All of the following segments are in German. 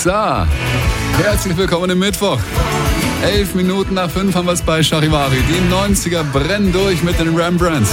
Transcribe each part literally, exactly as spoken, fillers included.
So, herzlich willkommen im Mittwoch. Elf Minuten nach fünf haben wir es bei Charivari. Die neunziger brennen durch mit den Rembrandts.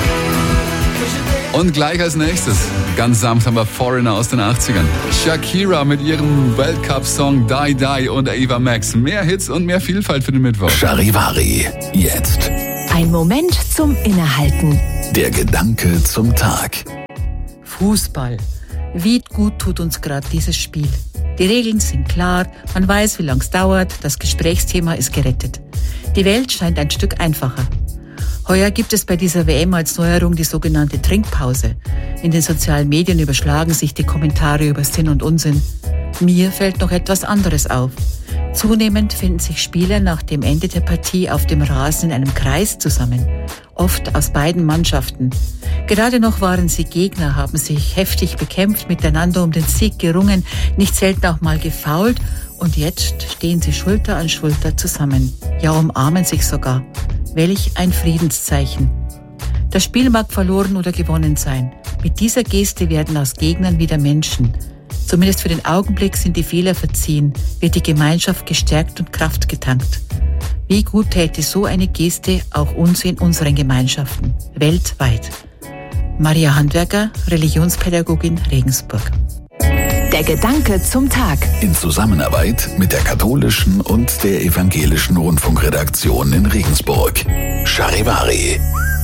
Und gleich als nächstes, ganz sanft, haben wir Foreigner aus den achtzigern. Shakira mit ihrem Weltcup-Song Die Die und Ava Max. Mehr Hits und mehr Vielfalt für den Mittwoch. Charivari, jetzt. Ein Moment zum Innehalten. Der Gedanke zum Tag. Fußball. Wie gut tut uns gerade dieses Spiel. Die Regeln sind klar, man weiß, wie lang es dauert, das Gesprächsthema ist gerettet. Die Welt scheint ein Stück einfacher. Heuer gibt es bei dieser W M als Neuerung die sogenannte Trinkpause. In den sozialen Medien überschlagen sich die Kommentare über Sinn und Unsinn. Mir fällt noch etwas anderes auf. Zunehmend finden sich Spieler nach dem Ende der Partie auf dem Rasen in einem Kreis zusammen. Oft aus beiden Mannschaften. Gerade noch waren sie Gegner, haben sich heftig bekämpft, miteinander um den Sieg gerungen, nicht selten auch mal gefoult. Und jetzt stehen sie Schulter an Schulter zusammen. Ja, umarmen sich sogar. Welch ein Friedenszeichen. Das Spiel mag verloren oder gewonnen sein. Mit dieser Geste werden aus Gegnern wieder Menschen. Zumindest für den Augenblick sind die Fehler verziehen, wird die Gemeinschaft gestärkt und Kraft getankt. Wie gut täte so eine Geste auch uns in unseren Gemeinschaften, weltweit. Maria Handwerker, Religionspädagogin, Regensburg. Der Gedanke zum Tag. In Zusammenarbeit mit der katholischen und der evangelischen Rundfunkredaktion in Regensburg. Charivari.